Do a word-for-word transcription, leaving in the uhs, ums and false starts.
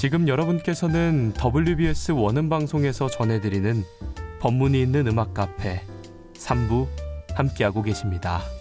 지금 여러분께서는 더블유비에스 원음방송에서 전해드리는 법문이 있는 음악 카페 삼 부 함께하고 계십니다.